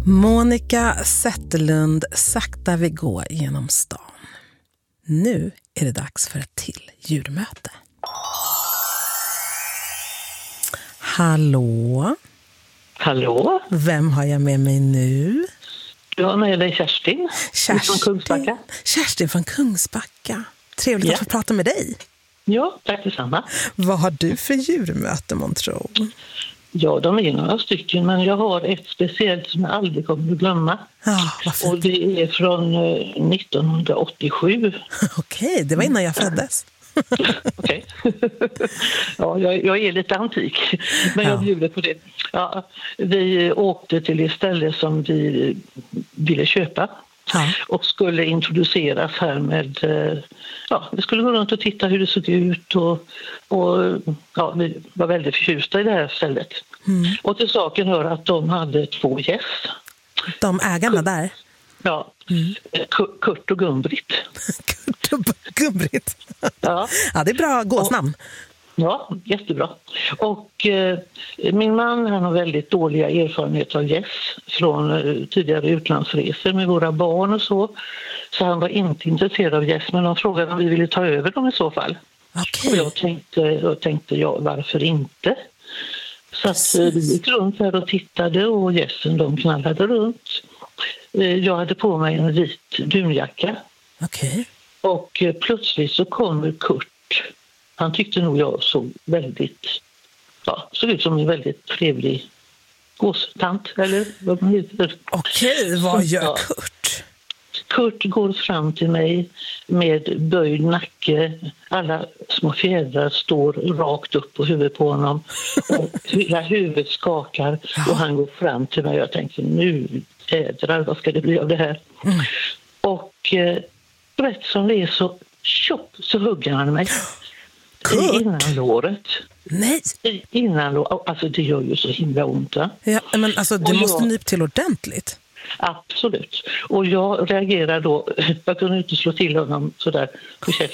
Monica Zetterlund, sakta vi går genom stan. Nu är det dags för ett till djurmöte. Hallå? Hallå? Vem har jag med mig nu? Du har med dig Kerstin från Kungsbacka. Kerstin från Kungsbacka. Trevligt att få prata med dig. Ja, tack detsamma. Vad har du för djurmöte, månntro? Ja, de är några stycken, men jag har ett speciellt som jag aldrig kommer att glömma. Och det är från 1987. Okej, det var innan jag föddes. Okej. Ja, jag är lite antik, men jag bjuder på det. Ja, vi åkte till ett ställe som vi ville köpa. Och skulle introduceras här med, vi skulle gå runt och titta hur det såg ut och vi var väldigt förtjusta i det här stället. Och till saken hör att de hade 2 gäss. De ägarna där? Ja, Kurt och Gun-Britt. Kurt och Gun-Britt. Ja, det är bra gåsnamn. Ja, jättebra. Och min man, han har väldigt dåliga erfarenheter av gäss från tidigare utlandsresor med våra barn och så. Så han var inte intresserad av gäss, men de frågade om vi ville ta över dem i så fall. Okay. Och jag tänkte varför inte? Så att vi gick runt här och tittade och gässen de knallade runt. Jag hade på mig en vit dunjacka. Okay. Och plötsligt så kommer Kurt. Han tyckte nog jag såg ut som en väldigt trevlig gåstant, eller vad man heter. Okej, vad gör Kurt? Kurt går fram till mig med böjd nacke. Alla små fjädrar står rakt upp på huvudet på honom. Och hela huvudet skakar och han går fram till mig. Jag tänkte, nu jädrar, vad ska det bli av det här? Och rätt som det är så hugger han mig. Innan låret. Nej. Innan låret. Alltså det gör ju så himla ont. Ja, men alltså du måste nypa till ordentligt. Absolut. Och jag reagerar då. Jag kunde inte slå till honom sådär på käften.